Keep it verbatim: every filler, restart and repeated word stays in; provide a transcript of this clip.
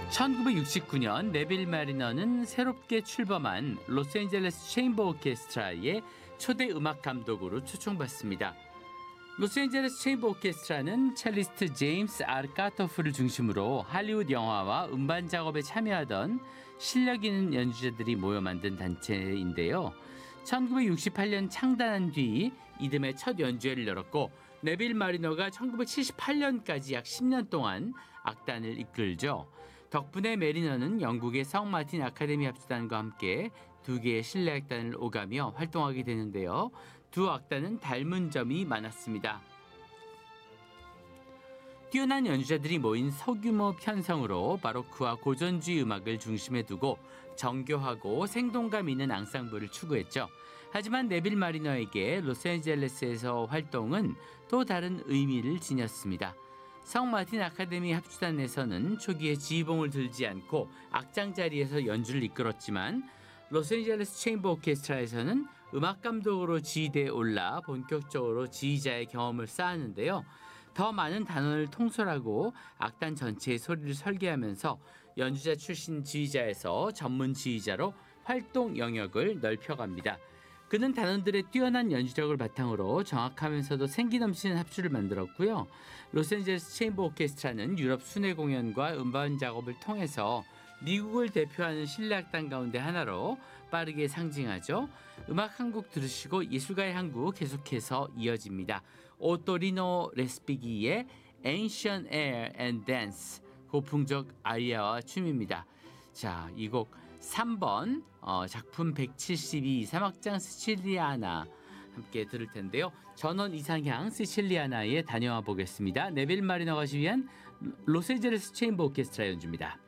천구백육십구 년 네빌 마리너는 새롭게 출범한 로스앤젤레스 체인버 오케스트라의 초대 음악 감독으로 초청받습니다. 로스앤젤레스 체인버 오케스트라는 첼리스트 제임스 아르카토프를 중심으로 할리우드 영화와 음반 작업에 참여하던 실력 있는 연주자들이 모여 만든 단체인데요. 천구백육십팔 년 창단한 뒤 이듬해 첫 연주회를 열었고 네빌 마리너가 천구백칠십팔 년까지 약 십 년 동안 악단을 이끌죠. 덕분에 메리너는 영국의 성 마틴 아카데미 합주단과 함께 두 개의 실내 악단을 오가며 활동하게 되는데요. 두 악단은 닮은 점이 많았습니다. 뛰어난 연주자들이 모인 소규모 편성으로 바로크와 고전주의 음악을 중심에 두고 정교하고 생동감 있는 앙상블을 추구했죠. 하지만 네빌 마리너에게 로스앤젤레스에서 활동은 또 다른 의미를 지녔습니다. 성 마틴 아카데미 합주단에서는 초기에 지휘봉을 들지 않고 악장 자리에서 연주를 이끌었지만 로스앤젤레스 체인버 오케스트라에서는 음악 감독으로 지휘대에 올라 본격적으로 지휘자의 경험을 쌓았는데요. 더 많은 단원을 통솔하고 악단 전체의 소리를 설계하면서 연주자 출신 지휘자에서 전문 지휘자로 활동 영역을 넓혀갑니다. 그는 단원들의 뛰어난 연주력을 바탕으로 정확하면서도 생기 넘치는 합주를 만들었고요. 로스앤젤레스 체인버 오케스트라는 유럽 순회 공연과 음반 작업을 통해서 미국을 대표하는 실내 악단 가운데 하나로 빠르게 상징하죠. 음악 한 곡 들으시고 예술가의 한 곡 계속해서 이어집니다. 오토리노 레스피기의 Ancient Air and Dance, 고풍적 아리아와 춤입니다. 자, 이 곡 삼 번 어, 작품 백칠십이 사막장 시칠리아나 함께 들을 텐데요. 전원 이상향 시칠리아나에 다녀와 보겠습니다. 네빌 마리너가 지휘한 로스앤젤레스 체인버 오케스트라 연주입니다.